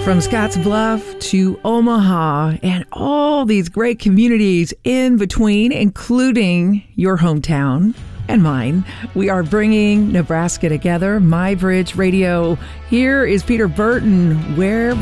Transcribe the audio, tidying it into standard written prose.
From Scotts Bluff to Omaha and all these great communities in between, including your hometown and mine, we are bringing Nebraska together. My Bridge Radio. Here is Peter Burton. Where